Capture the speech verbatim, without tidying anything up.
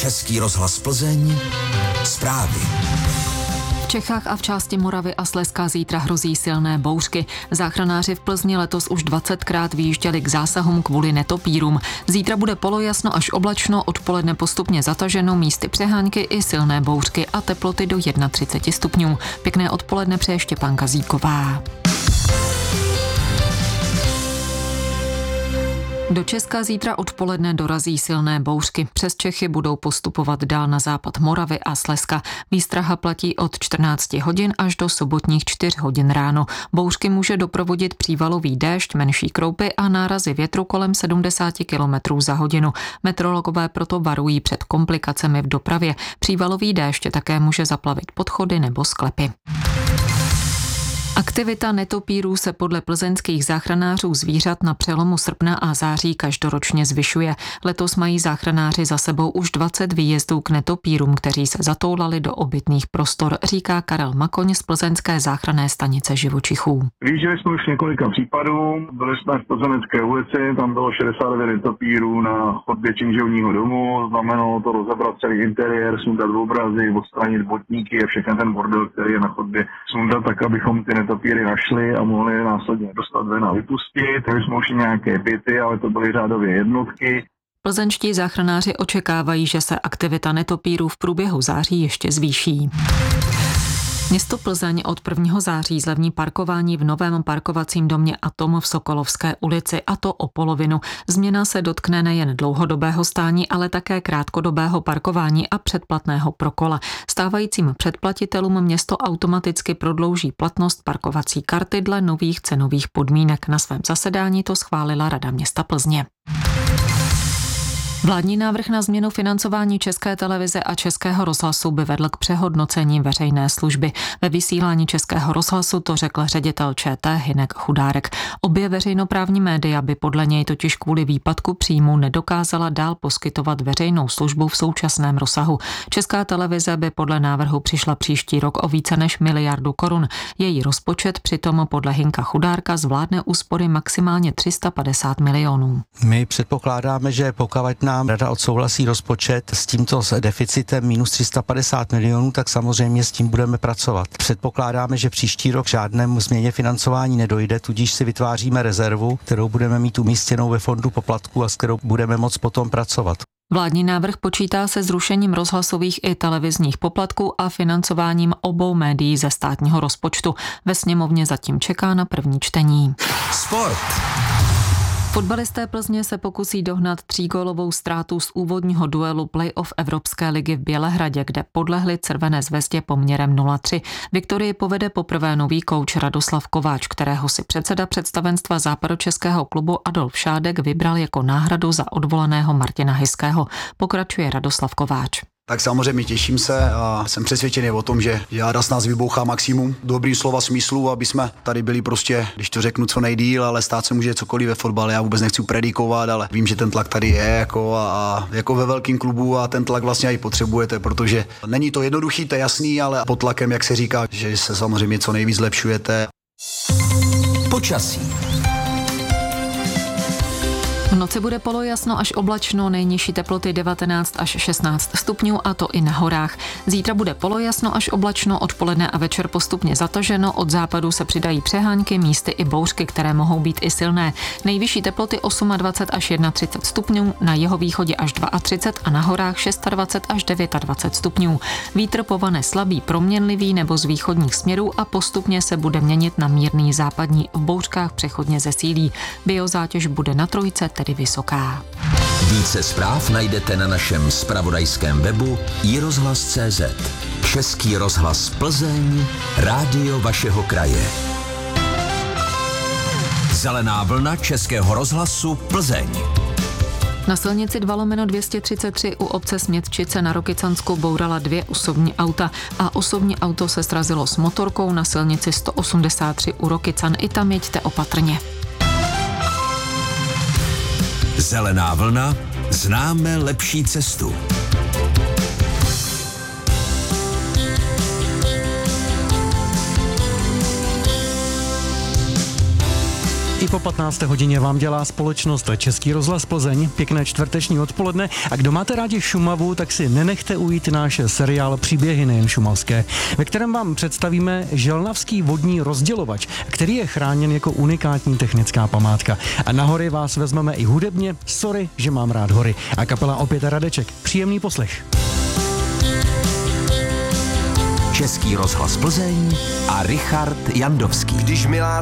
Český rozhlas Plzeň, zprávy. V Čechách a v části Moravy a Slezska zítra hrozí silné bouřky. Záchranáři v Plzni letos už dvacetkrát vyjížděli k zásahům kvůli netopírům. Zítra bude polojasno až oblačno, odpoledne postupně zataženo, místy přehánky i silné bouřky a teploty do třicet jedna stupňů. Pěkné odpoledne přeje Štěpánka Zíková. Do Česka zítra odpoledne dorazí silné bouřky. Přes Čechy budou postupovat dál na západ Moravy a Slezska. Výstraha platí od čtrnácti hodin až do sobotních čtyř hodin ráno. Bouřky může doprovodit přívalový déšť, menší kroupy a nárazy větru kolem sedmdesát kilometrů za hodinu. Meteorologové proto varují před komplikacemi v dopravě. Přívalový déšť také může zaplavit podchody nebo sklepy. Aktivita netopírů se podle plzeňských záchranářů zvířat na přelomu srpna a září každoročně zvyšuje. Letos mají záchranáři za sebou už dvacet výjezdů k netopírům, kteří se zatoulali do obytných prostor, říká Karel Makoň z plzeňské záchranné stanice živočichů. Vyjížděli jsme už několika případů, byli jsme v Plzeňské ulici, tam bylo šedesát devět netopírů na chodbě činžovního domu, znamenalo to rozebrat celý interiér, sundat obrazy, odstranit botníky a všechny ten bordel, který je na chodbě, sundat tak, abychom ty netopíry našli a mohli je následně dostat ven a vypustit. My jsme už nějaké byty, ale to byly řádově jednotky. Plzeňští záchranáři očekávají, že se aktivita netopírů v průběhu září ještě zvýší. Město Plzeň od prvního září zlevní parkování v novém parkovacím domě Atom v Sokolovské ulici, a to o polovinu. Změna se dotkne nejen dlouhodobého stání, ale také krátkodobého parkování a předplatného pro kola. Stávajícím předplatitelům město automaticky prodlouží platnost parkovací karty dle nových cenových podmínek. Na svém zasedání to schválila Rada města Plzně. Vládní návrh na změnu financování České televize a Českého rozhlasu by vedl k přehodnocení veřejné služby. Ve vysílání Českého rozhlasu to řekl ředitel ČT Hynek Chudárek. Obě veřejnoprávní média by podle něj totiž kvůli výpadku příjmu nedokázala dál poskytovat veřejnou službu v současném rozsahu. Česká televize by podle návrhu přišla příští rok o více než miliardu korun. Její rozpočet přitom podle Hynka Chudárka zvládne úspory maximálně tři sta padesát milionů. My předpokládáme, že pokud nám Rada odsouhlasí rozpočet s tímto deficitem minus tři sta padesát milionů, tak samozřejmě s tím budeme pracovat. Předpokládáme, že příští rok žádnému změně financování nedojde, tudíž si vytváříme rezervu, kterou budeme mít umístěnou ve fondu poplatků a s kterou budeme moct potom pracovat. Vládní návrh počítá se zrušením rozhlasových i televizních poplatků a financováním obou médií ze státního rozpočtu. Ve sněmovně zatím čeká na první čtení. Sport. Fotbalisté Plzně se pokusí dohnat třígólovou ztrátu z úvodního duelu playoff Evropské ligy v Bělehradě, kde podlehli Červené zvezdě poměrem nula tři. Viktorii povede poprvé nový kouč Radoslav Kováč, kterého si předseda představenstva západočeského klubu Adolf Šádek vybral jako náhradu za odvolaného Martina Hyského. Pokračuje Radoslav Kováč. Tak samozřejmě těším se a jsem přesvědčený o tom, že Jára s nás vybouchá maximum. Dobrý slova smyslu, aby jsme tady byli prostě, když to řeknu, co nejdýl, ale stát se může cokoliv ve fotbale. Já vůbec nechci predikovat, ale vím, že ten tlak tady je jako, a, a jako ve velkém klubu a ten tlak vlastně i potřebujete, protože není to jednoduchý, to je jasný, ale pod tlakem, jak se říká, že se samozřejmě co nejvíc zlepšujete. Počasí. V noci bude polojasno až oblačno, nejnižší teploty devatenáct až šestnáct stupňů, a to i na horách. Zítra bude polojasno až oblačno, odpoledne a večer postupně zataženo, od západu se přidají přehánky, místy i bouřky, které mohou být i silné. Nejvyšší teploty dvacet osm až třicet jedna stupňů, na jihovýchodě až třicet dva a na horách dvacet šest až dvacet devět stupňů. Vítr povane slabý, proměnlivý nebo z východních směrů a postupně se bude měnit na mírný západní, v bouřkách přechodně zesílí. Biozátěž bude na trojce, tedy vysoká. Více zpráv najdete na našem zpravodajském webu i rozhlas tečka cé zet. Český rozhlas Plzeň, rádio vašeho kraje. Zelená vlna Českého rozhlasu Plzeň. Na silnici dva lomeno dvě stě třicet tři u obce Smětčice na Rokycansku bourala dvě osobní auta a osobní auto se srazilo s motorkou na silnici sto osmdesát tři u Rokycan. I tam jeďte opatrně. Zelená vlna, známe lepší cestu. I po patnácté hodině vám dělá společnost Český rozhlas Plzeň. Pěkné čtvrteční odpoledne. A kdo máte rádi Šumavu, tak si nenechte ujít náš seriál Příběhy nejen šumavské, ve kterém vám představíme želnavský vodní rozdělovač, který je chráněn jako unikátní technická památka. A na hory vás vezmeme i hudebně. Sorry, že mám rád hory. A kapela Opět Radeček. Příjemný poslech. Český rozhlas Plzeň a Richard Jandovský. Když milá